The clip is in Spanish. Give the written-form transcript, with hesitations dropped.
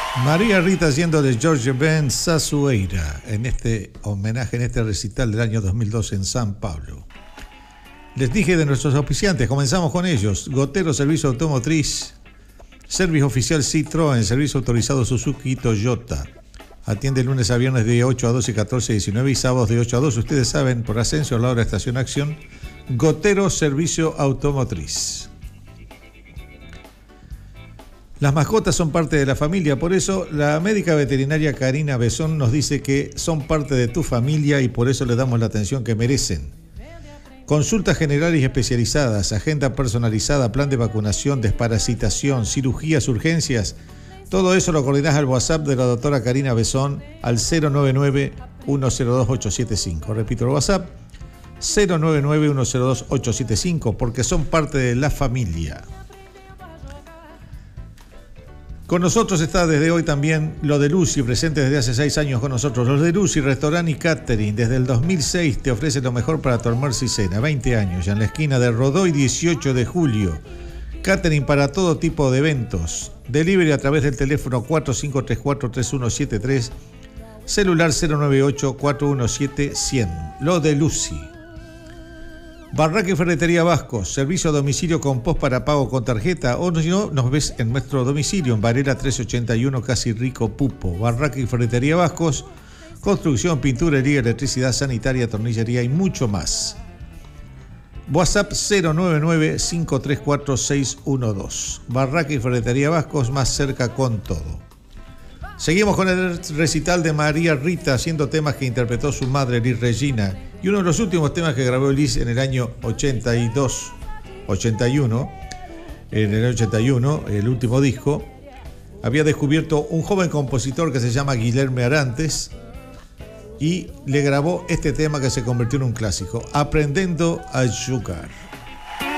María Rita haciendo de George Ben Sasueira en este homenaje, en este recital del año 2002 en San Pablo. Les dije de nuestros auspiciantes, comenzamos con ellos. Gotero Servicio Automotriz, Servicio Oficial Citroën, Servicio Autorizado Suzuki y Toyota. Atiende lunes a viernes de 8 a 12 y 14 a 19 y sábados de 8 a 2. Ustedes saben, por Ascenso, al lado de la Estación Acción. Gotero Servicio Automotriz. Las mascotas son parte de la familia, por eso la médica veterinaria Karina Besón nos dice que son parte de tu familia y por eso le damos la atención que merecen. Consultas generales y especializadas, agenda personalizada, plan de vacunación, desparasitación, cirugías, urgencias. Todo eso lo coordinás al WhatsApp de la doctora Karina Besón al 099-102-875. Repito el WhatsApp, 099-102-875, porque son parte de la familia. Con nosotros está desde hoy también Lo de Lucy, presente desde hace 6 años con nosotros. Lo de Lucy, restaurante y catering. Desde el 2006 te ofrece lo mejor para tu almuerzo y cena. 20 años, ya en la esquina de Rodó y 18 de julio. Catering para todo tipo de eventos. Delivery a través del teléfono 4534-3173. Celular 098-417-100. Lo de Lucy. Barraca y Ferretería Vascos, servicio a domicilio con post para pago con tarjeta, o si no, nos ves en nuestro domicilio en Varela 381, Casi Rico Pupo. Barraca y Ferretería Vascos, construcción, pinturería, electricidad, sanitaria, tornillería y mucho más. WhatsApp 099-534-612. Barraca y Ferretería Vascos, más cerca con todo. Seguimos con el recital de María Rita, haciendo temas que interpretó su madre, Liz Regina. Y uno de los últimos temas que grabó Liz en el año 81, el último disco, había descubierto un joven compositor que se llama Guilherme Arantes y le grabó este tema que se convirtió en un clásico, Aprendendo a Jugar.